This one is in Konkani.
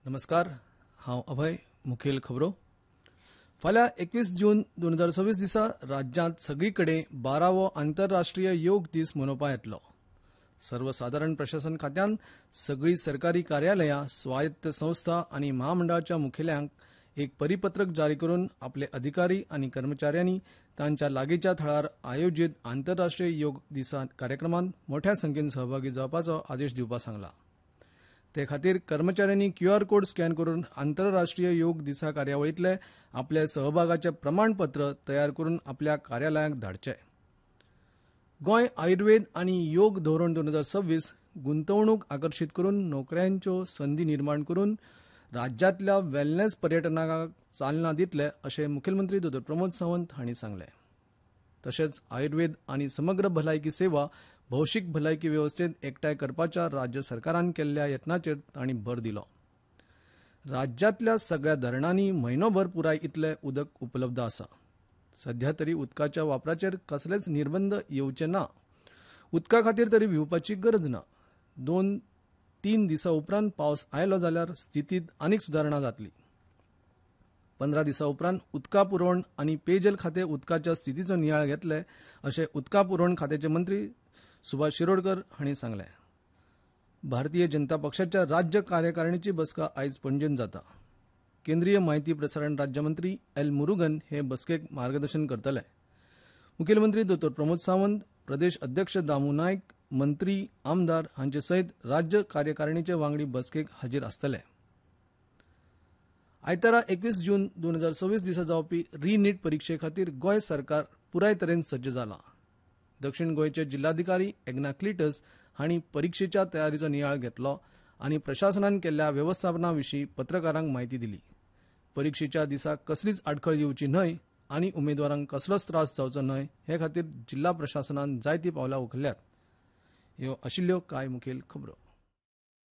नमस्कार, हांव अभय. मुखेल खबरो. फाल्यां 21 जून 2026 दिसा राज्यांत सगळीकडे 12वो आंतरराष्ट्रीय योग दीस मनोवपा येतलो. सर्वसाधारण प्रशासन खात्यान सगळीं सरकारी कार्यालयां, स्वायत्त संस्था आनी महामंडळाच्या मुखेल्यांक एक परिपत्रक जारी करून आपले अधिकारी आनी कर्मचाऱ्यांनी तांच्या लागींच्या थळार आयोजीत आंतरराष्ट्रीय योग दिसा कार्यक्रमांत मोठ्या संख्येन सहभागी जावपाचो आदेश दिवपाक सांगला. ते खातीर कर्मचाऱ्यांनी QR कोड स्कॅन करून आंतरराष्ट्रीय योग दिसा कार्यावळींतले आपले सहभागाचे प्रमाणपत्र तयार करून आपल्या कार्यालयांक धाडचे. गोंय आयुर्वेद आनी योग धोरण 2026 गुंतवणूक आकर्शीत करून नोकऱ्यांच्यो संदी निर्माण करून राज्यांतल्या वेलनेस पर्यटनाक चालना दितले अशें मुखेलमंत्री दो. प्रमोद सावंत हांणी सांगलें. तशेंच आयुर्वेद आनी समग्र भलायकी सेवा भौशीक भलायकी वेवस्थेत एकठांय करपाच्या राज्य सरकारान केल्ल्या यत्नाचेर तांणी भर दिलो. राज्यांतल्या सगळ्या धरणांनी म्हयनोभर पुराय इतलें उदक उपलब्ध आसा. सध्या तरी उदकाच्या वापराचेर कसलेच निर्बंध येवचे ना. उदका खातीर तरी भिवपाची गरज ना. 2-3 दिसां उपरांत पावस आयलो जाल्यार स्थितीत आनीक सुदारणा जातली. 15 दिसां उपरांत उदका पुरवण आनी पेयजल खातें उदकाच्या स्थितीचो नियाळ घेतले अशें उदका पुरवण खात्याचे मंत्री सुभाष शिरोडकर हांणी सांगलें. भारतीय जनता पक्षाच्या राज्य कार्यकारिणीची बसका आयज पणजेंत जाता. केंद्रीय म्हायती प्रसारण राज्यमंत्री एल. मुरुगन हे बसकेक मार्गदर्शन करतले. मुखेलमंत्री दो. प्रमोद सावंत, प्रदेश अध्यक्ष दामू नायक, मंत्री, आमदार हांचे सयत राज्य कार्यकारिणीचे वांगडी बसकेक हाजीर आसतले. आयतारा 21 जून 2026 दिसा जावपी री-नीट परिक्षे खातीर गोंय सरकार पुराय तरेन सज्ज जाला. दक्षिण गोंयचे जिल्हाधिकारी एग्नाक्लिटस हांणी परिक्षेच्या तयारीचो नियाळ घेतलो आनी प्रशासनान केल्ल्या वेवस्थापना विशीं पत्रकारांक म्हायती दिली. परिक्षेच्या दिसा कसलीच आडखळ येवची न्हय आनी उमेदवारांक कसलोच त्रास जावचो न्हय हे खातीर जिल्हा प्रशासनान जायतीं पावलां उखल्ल्यात. ह्यो आशिल्ल्यो कांय मुखेल खबरो.